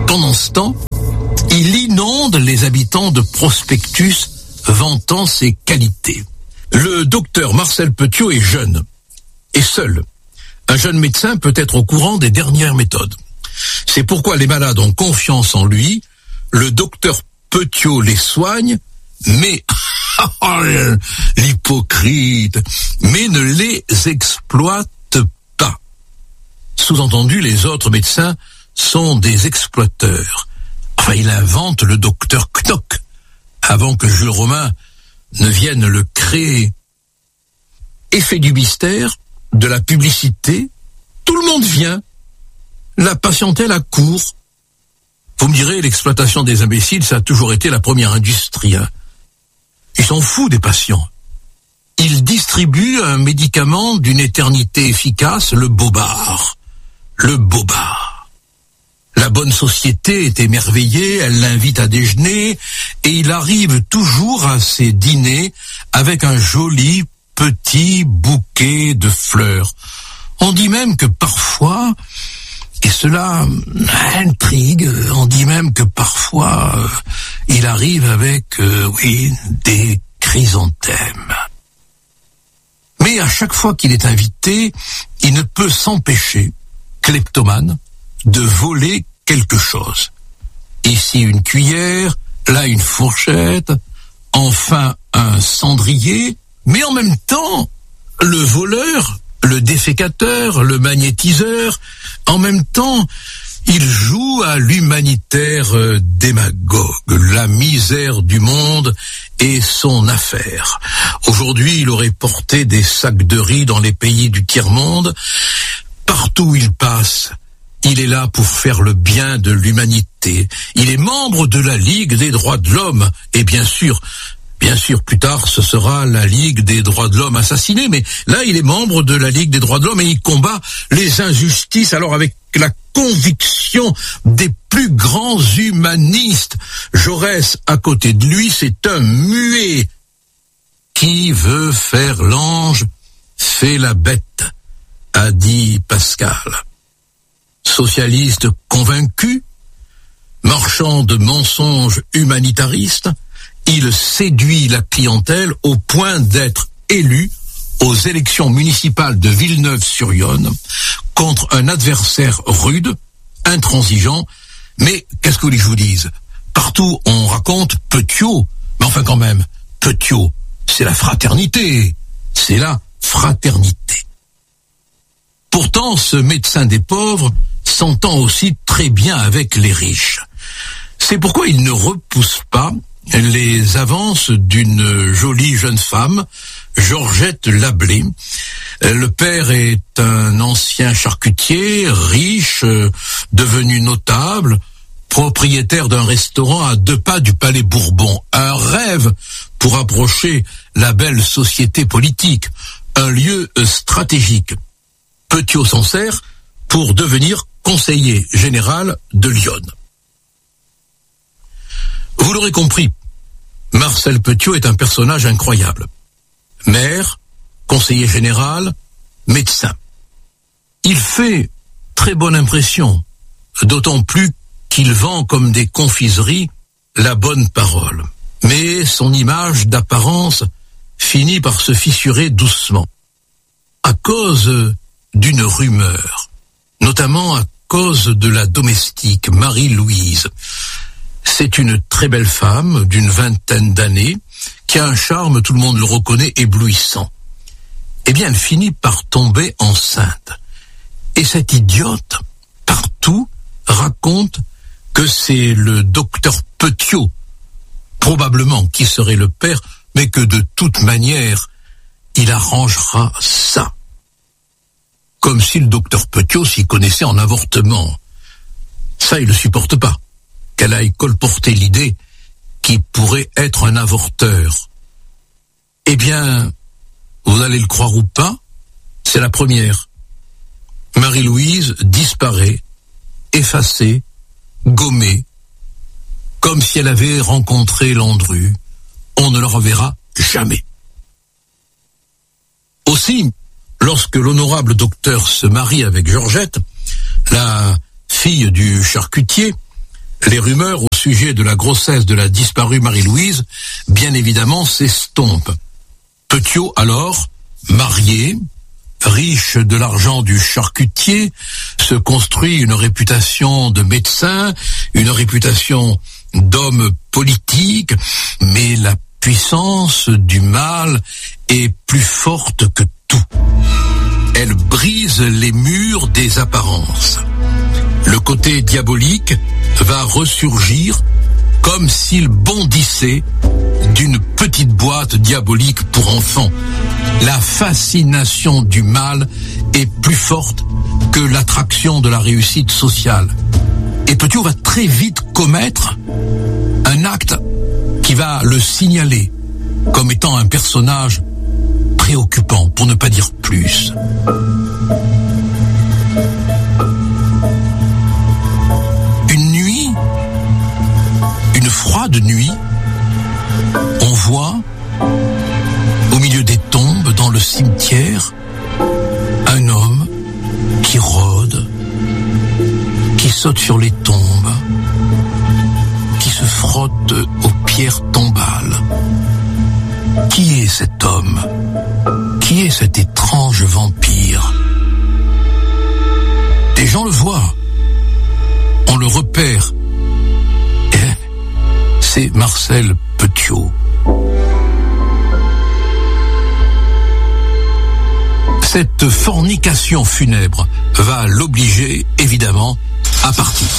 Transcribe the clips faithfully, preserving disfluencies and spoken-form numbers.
Pendant ce temps, il inonde les habitants de prospectus vantant ses qualités. Le docteur Marcel Petiot est jeune et seul. Un jeune médecin peut être au courant des dernières méthodes. C'est pourquoi les malades ont confiance en lui. Le docteur Petiot les soigne, mais l'hypocrite, mais ne les exploite pas. Sous-entendu, les autres médecins sont des exploiteurs. Enfin, il invente le docteur Knock avant que Jules Romain ne vienne le créer. Effet du mystère, de la publicité, tout le monde vient. La patientèle accourt. Vous me direz, l'exploitation des imbéciles, ça a toujours été la première industrie. Hein. Ils sont fous des patients. Ils distribuent un médicament d'une éternité efficace, le bobard. Le bobard. La bonne société est émerveillée, elle l'invite à déjeuner, et il arrive toujours à ses dîners avec un joli petit bouquet de fleurs. On dit même que parfois, et cela intrigue, on dit même que parfois, euh, il arrive avec, euh, oui, des chrysanthèmes. Mais à chaque fois qu'il est invité, il ne peut s'empêcher, kleptomane, de voler quelque chose. Ici une cuillère, là une fourchette, enfin un cendrier, mais en même temps, le voleur, le défécateur, le magnétiseur, en même temps, il joue à l'humanitaire démagogue. La misère du monde est son affaire. Aujourd'hui, il aurait porté des sacs de riz dans les pays du tiers-monde. Partout où il passe, il est là pour faire le bien de l'humanité. Il est membre de la Ligue des droits de l'homme. Et bien sûr, bien sûr, plus tard, ce sera la Ligue des droits de l'homme assassinée. Mais là, il est membre de la Ligue des droits de l'homme et il combat les injustices. Alors avec la conviction des plus grands humanistes. Jaurès, à côté de lui, c'est un muet. Qui veut faire l'ange, fait la bête, a dit Pascal. Socialiste convaincu, marchand de mensonges humanitaristes, il séduit la clientèle au point d'être élu aux élections municipales de Villeneuve-sur-Yonne contre un adversaire rude, intransigeant, mais qu'est-ce que vous voulez que je vous dise? Partout on raconte Petiot, mais enfin quand même, Petiot, c'est la fraternité, c'est la fraternité. Pourtant, ce médecin des pauvres s'entend aussi très bien avec les riches. C'est pourquoi il ne repousse pas les avances d'une jolie jeune femme, Georgette Lablé. Le père est un ancien charcutier, riche, devenu notable, propriétaire d'un restaurant à deux pas du Palais Bourbon. Un rêve pour approcher la belle société politique, un lieu stratégique. Petiot s'en sert pour devenir conseiller général de Lyon. Vous l'aurez compris, Marcel Petiot est un personnage incroyable. Maire, conseiller général, médecin. Il fait très bonne impression, d'autant plus qu'il vend comme des confiseries la bonne parole. Mais son image d'apparence finit par se fissurer doucement, à cause d'une rumeur, notamment à cause de la domestique Marie-Louise. C'est une très belle femme d'une vingtaine d'années qui a un charme, tout le monde le reconnaît, éblouissant. Eh bien, elle finit par tomber enceinte. Et cette idiote, partout, raconte que c'est le docteur Petiot, probablement qui serait le père, mais que de toute manière, il arrangera ça. Comme si le docteur Petiot s'y connaissait en avortement. Ça, il ne supporte pas. Qu'elle aille colporter l'idée qu'il pourrait être un avorteur. Eh bien, vous allez le croire ou pas, c'est la première. Marie-Louise disparaît, effacée, gommée, comme si elle avait rencontré Landru. On ne la reverra jamais. Aussi, lorsque l'honorable docteur se marie avec Georgette, la fille du charcutier, Les rumeurs au sujet de la grossesse de la disparue Marie-Louise, bien évidemment, s'estompent. Petiot, alors, marié, riche de l'argent du charcutier, se construit une réputation de médecin, une réputation d'homme politique, mais la puissance du mal est plus forte que tout. Elle brise les murs des apparences. Le côté diabolique va ressurgir comme s'il bondissait d'une petite boîte diabolique pour enfants. La fascination du mal est plus forte que l'attraction de la réussite sociale. Et Petiot va très vite commettre un acte qui va le signaler comme étant un personnage préoccupant, pour ne pas dire plus. Une nuit, une froide nuit, on voit, au milieu des tombes, dans le cimetière, un homme qui rôde, qui saute sur les tombes, qui se frotte aux pierres tombales. Qui est cet homme? Qui est cet étrange vampire? Des gens le voient. On le repère. Et c'est Marcel Petiot. Cette fornication funèbre va l'obliger, évidemment, à partir.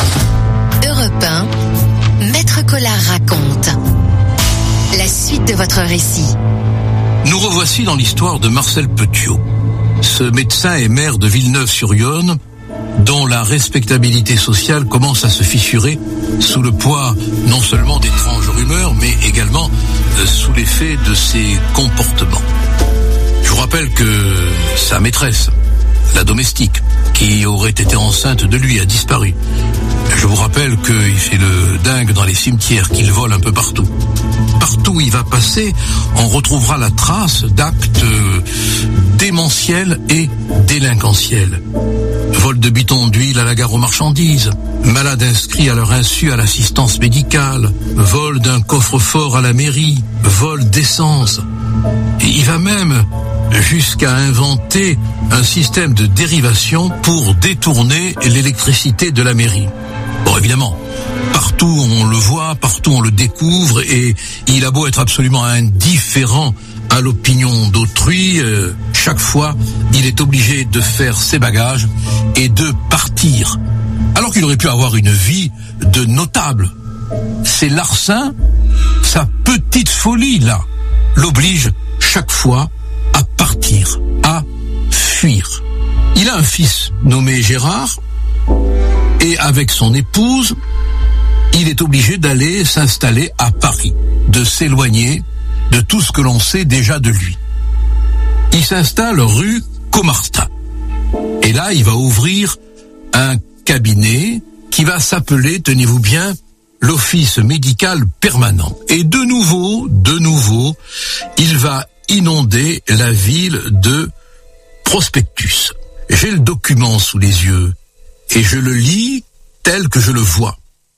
Europe un, Maître Collard raconte. La suite de votre récit. Nous revoici dans l'histoire de Marcel Petiot. Ce médecin et maire de Villeneuve-sur-Yonne, dont la respectabilité sociale commence à se fissurer sous le poids non seulement d'étranges rumeurs, mais également euh, sous l'effet de ses comportements. Je vous rappelle que sa maîtresse, la domestique, qui aurait été enceinte de lui, a disparu. Je vous rappelle qu'il fait le dingue dans les cimetières, qu'il vole un peu partout. Partout où il va passer, on retrouvera la trace d'actes démentiels et délinquentiels. Vol de bidons d'huile à la gare aux marchandises, malades inscrits à leur insu à l'assistance médicale, vol d'un coffre-fort à la mairie, vol d'essence. Et il va même jusqu'à inventer un système de dérivation pour détourner l'électricité de la mairie. Bon, évidemment, partout on le voit, partout on le découvre, et il a beau être absolument indifférent à l'opinion d'autrui, euh, chaque fois, il est obligé de faire ses bagages et de partir. Alors qu'il aurait pu avoir une vie de notable. C'est Larsin, sa petite folie, là, l'oblige chaque fois à partir, à fuir. Il a un fils nommé Gérard, et avec son épouse, il est obligé d'aller s'installer à Paris, de s'éloigner de tout ce que l'on sait déjà de lui. Il s'installe rue Caumartin. Et là, il va ouvrir un cabinet qui va s'appeler, tenez-vous bien, l'Office médical permanent. Et de nouveau, de nouveau, il va inonder la ville de prospectus. J'ai le document sous les yeux et je le lis tel que je le vois.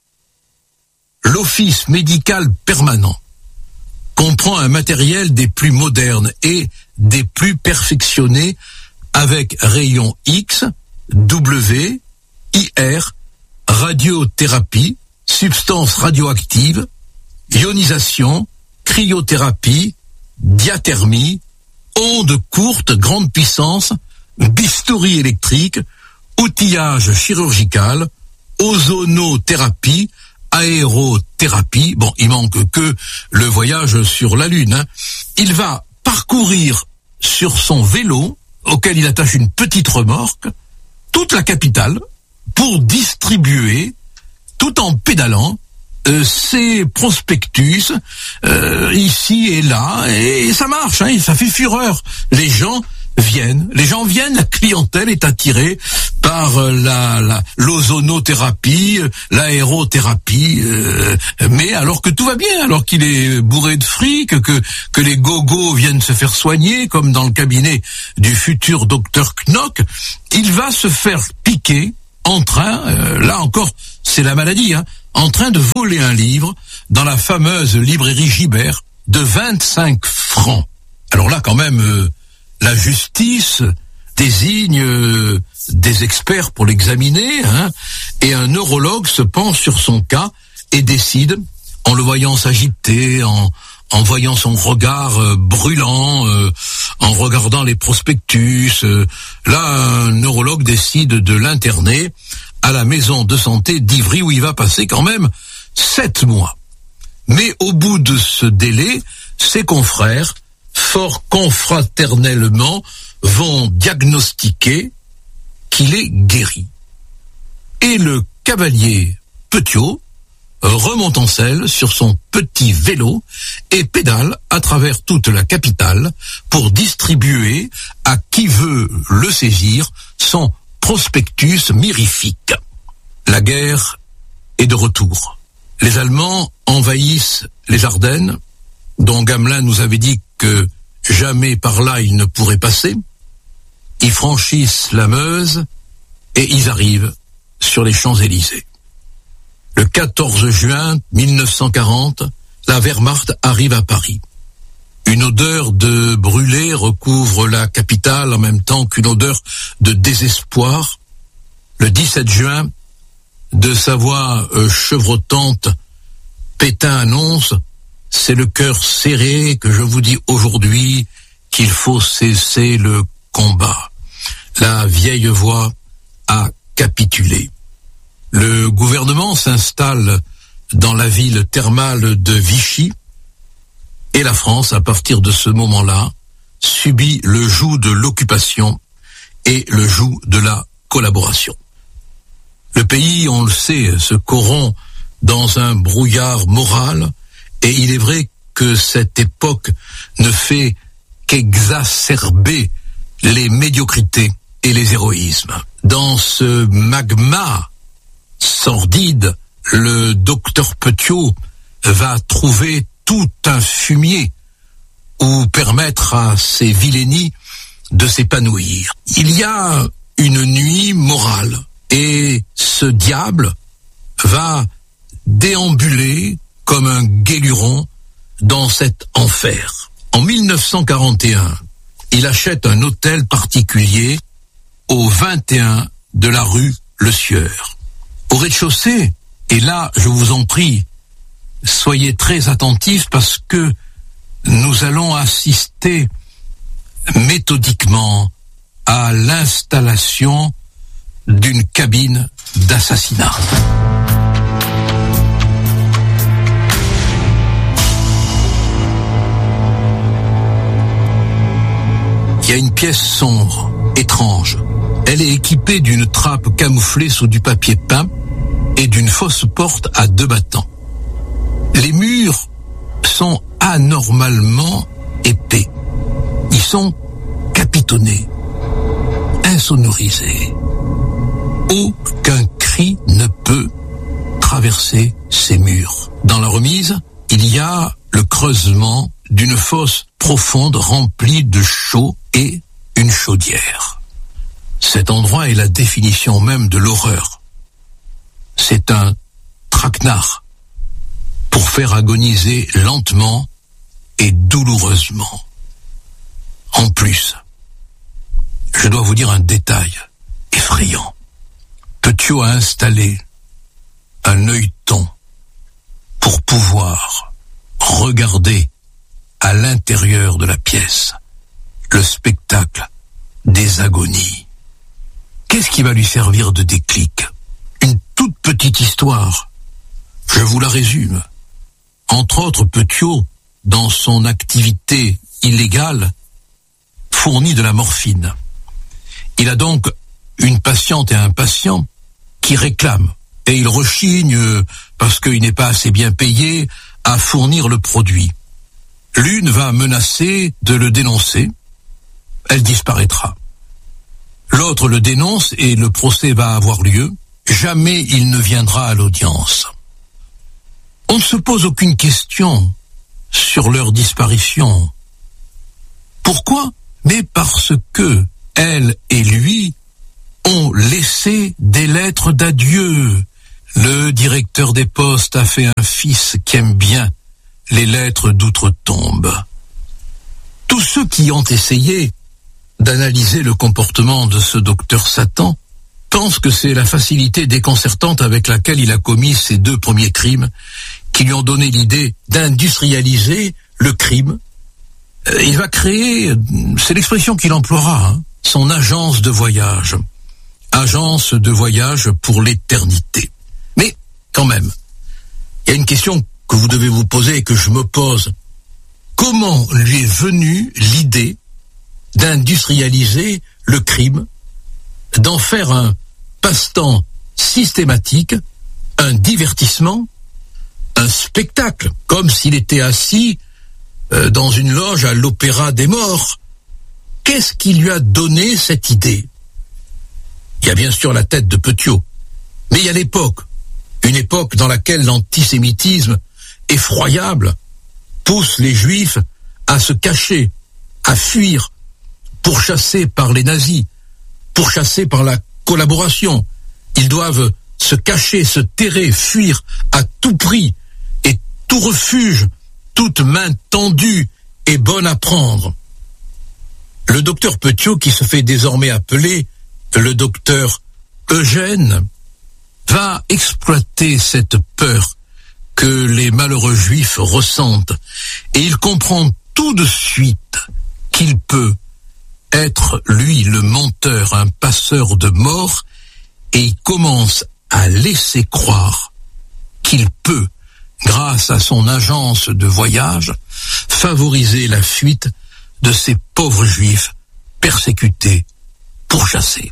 L'Office médical permanent comprend un matériel des plus modernes et des plus perfectionnés avec rayons X, W, I R, radiothérapie, substances radioactives, ionisation, cryothérapie, diathermie, ondes courtes, grande puissance, bistouri électrique, outillage chirurgical, ozonothérapie, aérothérapie. Bon, il manque que le voyage sur la Lune. Hein. Il va parcourir sur son vélo, auquel il attache une petite remorque, toute la capitale pour distribuer, tout en pédalant, euh, ses prospectus euh, ici et là, et ça marche, hein, ça fait fureur. Les gens viennent, les gens viennent, la clientèle est attirée par la, la l'ozonothérapie, l'aérothérapie, euh, mais alors que tout va bien, alors qu'il est bourré de fric, que que les gogos viennent se faire soigner, comme dans le cabinet du futur docteur Knock, il va se faire piquer en train, euh, là encore, c'est la maladie, hein, en train de voler un livre dans la fameuse librairie Gibert de vingt-cinq francs. Alors là, quand même, euh, la justice désigne euh, des experts pour l'examiner, hein, et un neurologue se penche sur son cas et décide, en le voyant s'agiter, en, en voyant son regard euh, brûlant, euh, en regardant les prospectus, euh, là, un neurologue décide de l'interner à la maison de santé d'Ivry, où il va passer quand même sept mois. Mais au bout de ce délai, ses confrères, fort confraternellement, vont diagnostiquer qu'il est guéri. Et le cavalier Petiot remonte en selle sur son petit vélo et pédale à travers toute la capitale pour distribuer à qui veut le saisir son prospectus mirifique. La guerre est de retour. Les Allemands envahissent les Ardennes, dont Gamelin nous avait dit que jamais par là ils ne pourraient passer. Ils franchissent la Meuse et ils arrivent sur les Champs-Élysées. Le quatorze juin mille neuf cent quarante, la Wehrmacht arrive à Paris. Une odeur de brûlé recouvre la capitale en même temps qu'une odeur de désespoir. Le dix-sept juin, de sa voix euh, chevrotante, Pétain annonce « C'est le cœur serré que je vous dis aujourd'hui qu'il faut cesser le combat. » La vieille voix a capitulé. Le gouvernement s'installe dans la ville thermale de Vichy et la France, à partir de ce moment-là, subit le joug de l'occupation et le joug de la collaboration. Le pays, on le sait, se corrompt dans un brouillard moral et il est vrai que cette époque ne fait qu'exacerber les médiocrités et les héroïsmes. Dans ce magma sordide, le docteur Petiot va trouver tout un fumier où permettre à ces vilainies de s'épanouir. Il y a une nuit morale et ce diable va déambuler comme un guéluron dans cet enfer. En mille neuf cent quarante et un, il achète un hôtel particulier au vingt et un de la rue Le Sieur. Au rez-de-chaussée, et là, je vous en prie, soyez très attentifs parce que nous allons assister méthodiquement à l'installation d'une cabine d'assassinat. Il y a une pièce sombre, étrange. Elle est équipée d'une trappe camouflée sous du papier peint et d'une fausse porte à deux battants. Les murs sont anormalement épais. Ils sont capitonnés, insonorisés. Aucun cri ne peut traverser ces murs. Dans la remise, il y a le creusement d'une fosse profonde remplie de chaux et une chaudière. Cet endroit est la définition même de l'horreur. C'est un traquenard pour faire agoniser lentement et douloureusement. En plus, je dois vous dire un détail effrayant. Petiot a installé un œilleton pour pouvoir regarder à l'intérieur de la pièce le spectacle des agonies. Qu'est-ce qui va lui servir de déclic? Une toute petite histoire. Je vous la résume. Entre autres, Petiot, dans son activité illégale, fournit de la morphine. Il a donc une patiente et un patient qui réclament, et il rechigne, parce qu'il n'est pas assez bien payé, à fournir le produit. L'une va menacer de le dénoncer, elle disparaîtra. L'autre le dénonce et le procès va avoir lieu. Jamais il ne viendra à l'audience. On ne se pose aucune question sur leur disparition. Pourquoi? Mais parce que elle et lui ont laissé des lettres d'adieu. Le directeur des postes a fait un fils qui aime bien les lettres d'outre-tombe. Tous ceux qui ont essayé d'analyser le comportement de ce docteur Satan pensent que c'est la facilité déconcertante avec laquelle il a commis ses deux premiers crimes qui lui ont donné l'idée d'industrialiser le crime. Il va créer, c'est l'expression qu'il emploiera, hein, son agence de voyage. Agence de voyage pour l'éternité. Mais, quand même, il y a une question que vous devez vous poser et que je me pose. Comment lui est venue l'idée d'industrialiser le crime, d'en faire un passe-temps systématique, un divertissement, un spectacle, comme s'il était assis euh, dans une loge à l'Opéra des Morts? Qu'est-ce qui lui a donné cette idée? Il y a bien sûr la tête de Petiot, mais il y a l'époque, une époque dans laquelle l'antisémitisme effroyable pousse les Juifs à se cacher, à fuir, pourchassés par les nazis, pourchassés par la collaboration. Ils doivent se cacher, se terrer, fuir à tout prix, et tout refuge, toute main tendue est bonne à prendre. Le docteur Petiot, qui se fait désormais appeler le docteur Eugène, va exploiter cette peur que les malheureux juifs ressentent, et il comprend tout de suite qu'il peut être, lui, le menteur, un passeur de mort, et il commence à laisser croire qu'il peut, grâce à son agence de voyage, favoriser la fuite de ces pauvres juifs persécutés, pourchassés.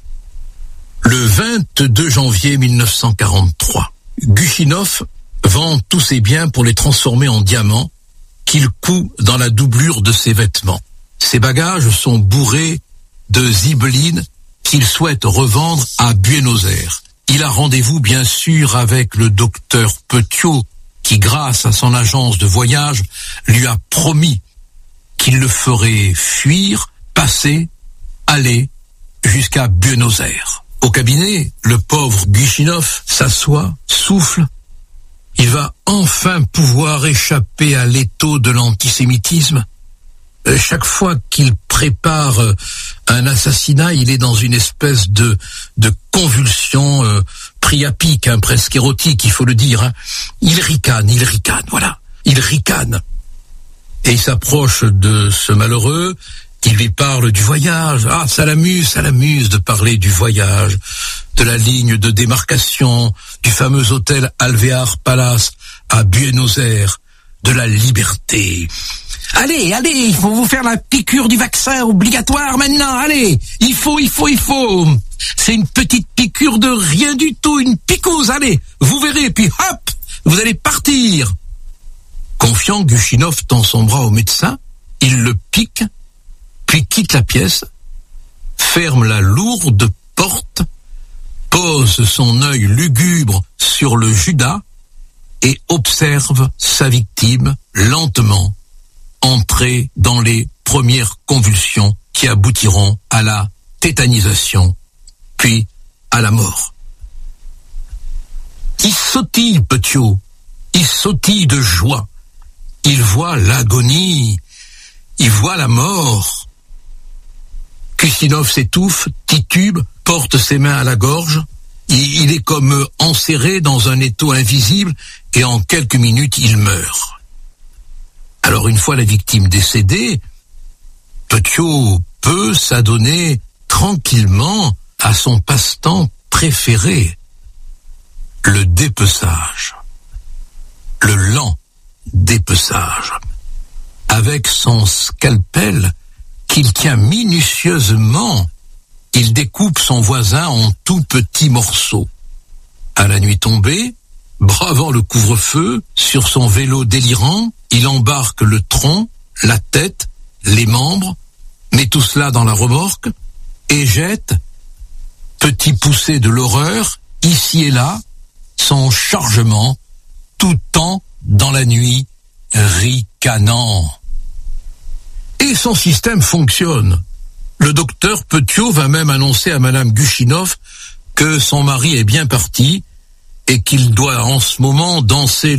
Le vingt-deux janvier mille neuf cent quarante-trois, Guchinov vend tous ses biens pour les transformer en diamants qu'il coud dans la doublure de ses vêtements. Ses bagages sont bourrés de zibelines qu'il souhaite revendre à Buenos Aires. Il a rendez-vous bien sûr avec le docteur Petiot qui, grâce à son agence de voyage, lui a promis qu'il le ferait fuir, passer, aller jusqu'à Buenos Aires. Au cabinet, le pauvre Guchinov s'assoit, souffle. Il va enfin pouvoir échapper à l'étau de l'antisémitisme. Chaque fois qu'il prépare un assassinat, il est dans une espèce de, de convulsion euh, priapique, hein, presque érotique, il faut le dire. Hein. Il ricane, il ricane, voilà. Il ricane. Et il s'approche de ce malheureux, il lui parle du voyage. Ah, ça l'amuse, ça l'amuse de parler du voyage, de la ligne de démarcation, du fameux hôtel Alvear Palace à Buenos Aires, de la liberté. Allez, allez, il faut vous faire la piqûre du vaccin obligatoire maintenant, allez, il faut, il faut, il faut. C'est une petite piqûre de rien du tout, une picouse, allez, vous verrez, puis hop, vous allez partir. Confiant, Guchinov tend son bras au médecin, il le pique, puis quitte la pièce, ferme la lourde porte, pose son œil lugubre sur le Judas et observe sa victime lentement entrer dans les premières convulsions qui aboutiront à la tétanisation, puis à la mort. Il sautille, Petiot, il sautille de joie. Il voit l'agonie, il voit la mort. Guchinov s'étouffe, titube, porte ses mains à la gorge. Il, il est comme enserré dans un étau invisible et en quelques minutes, il meurt. Alors, une fois la victime décédée, Petiot peut s'adonner tranquillement à son passe-temps préféré, le dépeçage, le lent dépeçage. Avec son scalpel qu'il tient minutieusement, il découpe son voisin en tout petits morceaux. À la nuit tombée, bravant le couvre-feu, sur son vélo délirant, il embarque le tronc, la tête, les membres, met tout cela dans la remorque et jette, petit poussé de l'horreur, ici et là, son chargement, tout temps dans la nuit, ricanant. Et son système fonctionne. Le docteur Petiot va même annoncer à Madame Guchinov que son mari est bien parti et qu'il doit en ce moment danser